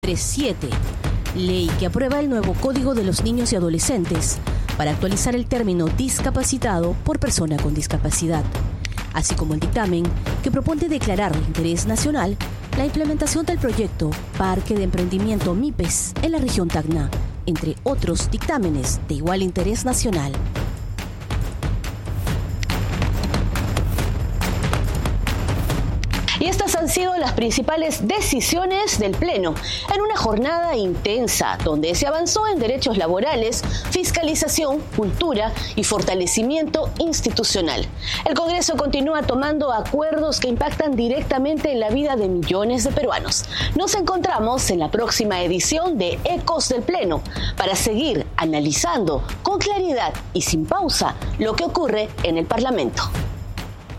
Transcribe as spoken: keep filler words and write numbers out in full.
tres siete, ley que aprueba el nuevo Código de los Niños y Adolescentes para actualizar el término discapacitado por persona con discapacidad, así como el dictamen que propone declarar de interés nacional la implementación del proyecto Parque de Emprendimiento MIPES en la región Tacna, entre otros dictámenes de igual interés nacional. Y estas han sido las principales decisiones del Pleno, en una jornada intensa donde se avanzó en derechos laborales, fiscalización, cultura y fortalecimiento institucional. El Congreso continúa tomando acuerdos que impactan directamente en la vida de millones de peruanos. Nos encontramos en la próxima edición de Ecos del Pleno para seguir analizando con claridad y sin pausa lo que ocurre en el Parlamento.